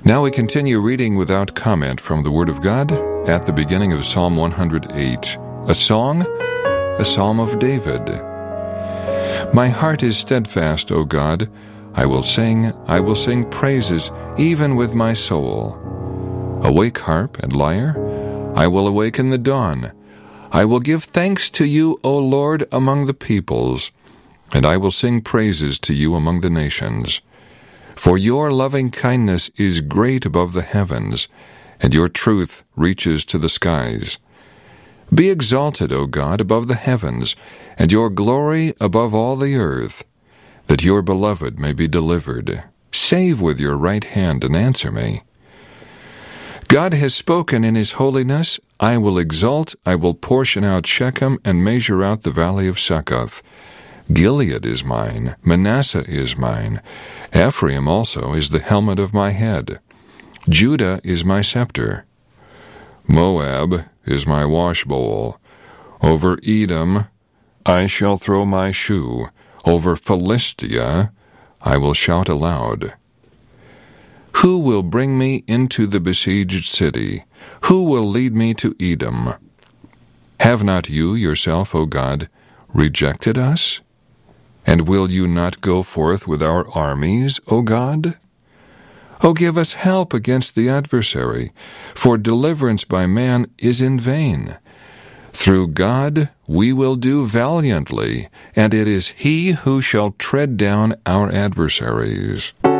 Now we continue reading without comment from the Word of God at the beginning of Psalm 108, a song, a psalm of David. My heart is steadfast, O God. I will sing praises, even with my soul. Awake, harp and lyre. I will awaken the dawn. I will give thanks to you, O Lord, among the peoples, and I will sing praises to you among the nations. For your loving kindness is great above the heavens, and your truth reaches to the skies. Be exalted, O God, above the heavens, and your glory above all the earth, that your beloved may be delivered. Save with your right hand and answer me. God has spoken in his holiness. I will exult, I will portion out Shechem and measure out the valley of Succoth. Gilead is mine, Manasseh is mine. Ephraim also is the helmet of my head. Judah is my scepter. Moab is my washbowl. Over Edom I shall throw my shoe. Over Philistia I will shout aloud. Who will bring me into the besieged city? Who will lead me to Edom? Have not you yourself, O God, rejected us? And will you not go forth with our armies, O God? O give us help against the adversary, for deliverance by man is in vain. Through God we will do valiantly, and it is he who shall tread down our adversaries.